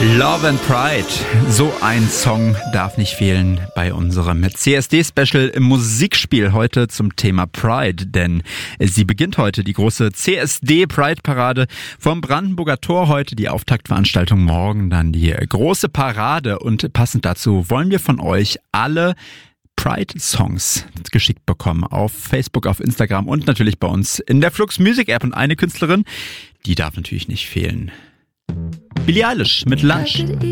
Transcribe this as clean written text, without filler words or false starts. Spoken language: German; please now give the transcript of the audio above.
Love and Pride, so ein Song darf nicht fehlen bei unserem CSD-Special im Musikspiel heute zum Thema Pride, denn sie beginnt heute, die große CSD-Pride-Parade vom Brandenburger Tor, heute die Auftaktveranstaltung, morgen dann die große Parade und passend dazu wollen wir von euch alle Pride-Songs geschickt bekommen auf Facebook, auf Instagram und natürlich bei uns in der Flux Music App und eine Künstlerin, die darf natürlich nicht fehlen. Billie Eilish mit Lunch.